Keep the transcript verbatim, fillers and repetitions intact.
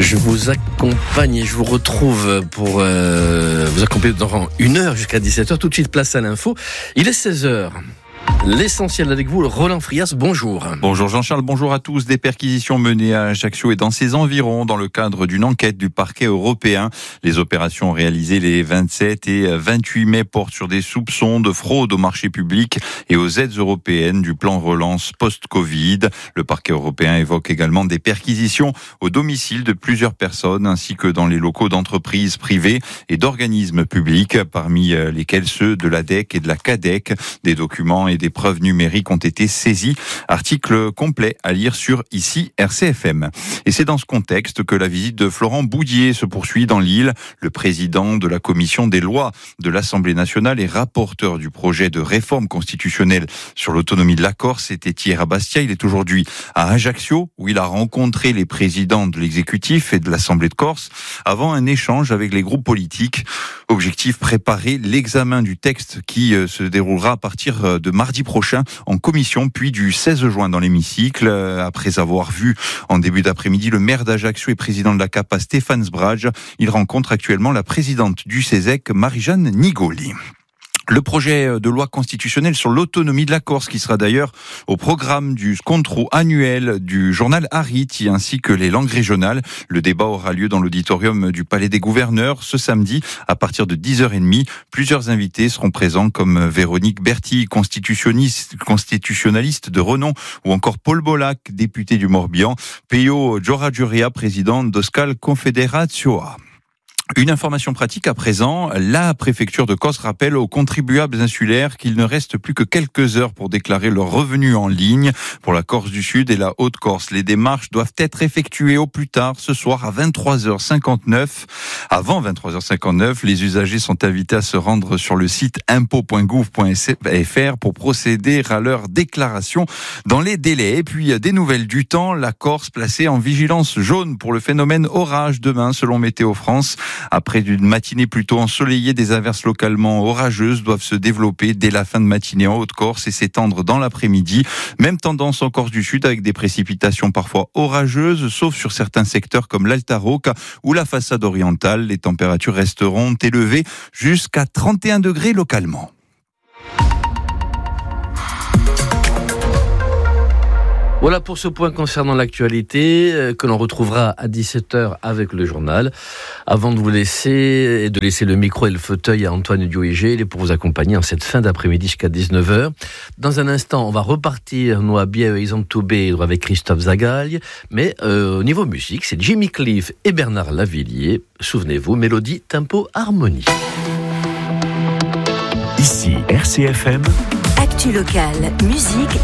Je vous accompagne et je vous retrouve pour euh, vous accompagner durant une heure jusqu'à dix-sept heures. Tout de suite, place à l'info. Il est seize heures. L'essentiel avec vous, Roland Frias, bonjour. Bonjour Jean-Charles, bonjour à tous. Des perquisitions menées à Ajaccio et dans ses environs dans le cadre d'une enquête du parquet européen. Les opérations réalisées les vingt-sept et vingt-huit mai portent sur des soupçons de fraude au marché public et aux aides européennes du plan relance post-Covid. Le parquet européen évoque également des perquisitions au domicile de plusieurs personnes ainsi que dans les locaux d'entreprises privées et d'organismes publics, parmi lesquels ceux de l'A D E C et de la C A D E C. Des documents et des preuves numériques ont été saisies. Article complet à lire sur ici R C F M. Et c'est dans ce contexte que la visite de Florent Boudié se poursuit dans l'île. Le président de la commission des lois de l'Assemblée nationale et rapporteur du projet de réforme constitutionnelle sur l'autonomie de la Corse était hier à Bastia. Il est aujourd'hui à Ajaccio où il a rencontré les présidents de l'exécutif et de l'Assemblée de Corse avant un échange avec les groupes politiques. Objectif, préparer l'examen du texte qui se déroulera à partir de mardi prochain en commission, puis du seize juin dans l'hémicycle. Après avoir vu en début d'après-midi le maire d'Ajaccio et président de la C A P A, Stéphane Sbrage, il rencontre actuellement la présidente du C E S E C, Marie-Jeanne Nigoli. Le projet de loi constitutionnelle sur l'autonomie de la Corse, qui sera d'ailleurs au programme du scontro annuel du journal Hariti, ainsi que les langues régionales. Le débat aura lieu dans l'auditorium du Palais des Gouverneurs ce samedi à partir de dix heures trente. Plusieurs invités seront présents comme Véronique Berti, constitutionnaliste, constitutionnaliste de renom, ou encore Paul Bolac, député du Morbihan, Peyo Djoradjuria, président d'Oscal Confederazioa. Une information pratique à présent, la préfecture de Corse rappelle aux contribuables insulaires qu'il ne reste plus que quelques heures pour déclarer leurs revenus en ligne. Pour la Corse du Sud et la Haute-Corse, les démarches doivent être effectuées au plus tard ce soir à vingt-trois heures cinquante-neuf. Avant vingt-trois heures cinquante-neuf, les usagers sont invités à se rendre sur le site impôts point gouv point f r pour procéder à leur déclaration dans les délais. Et puis, des nouvelles du temps, la Corse placée en vigilance jaune pour le phénomène orage demain selon Météo France. Après une matinée plutôt ensoleillée, des averses localement orageuses doivent se développer dès la fin de matinée en Haute-Corse et s'étendre dans l'après-midi. Même tendance en Corse du Sud avec des précipitations parfois orageuses, sauf sur certains secteurs comme l'Alta Rocca ou la façade orientale. Les températures resteront élevées jusqu'à trente et un degrés localement. Voilà pour ce point concernant l'actualité euh, que l'on retrouvera à dix-sept heures avec le journal. Avant de vous laisser et de laisser le micro et le fauteuil à Antoine Dioégé, il est pour vous accompagner en cette fin d'après-midi jusqu'à dix-neuf heures. Dans un instant, on va repartir nous à Biais-Isontoubé avec Christophe Zagaille. Mais euh, au niveau musique, c'est Jimmy Cliff et Bernard Lavillier. Souvenez-vous, mélodie, tempo, harmonie. Ici R C F M. Actu locale, musique